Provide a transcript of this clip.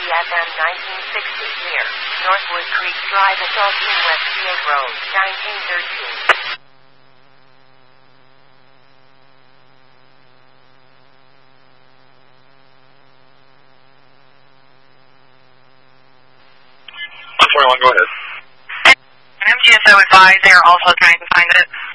FM 1960 near Northwood Creek Drive at Dalton West PA Road, 1913. Go ahead. An MGSO advised they are also trying to find it.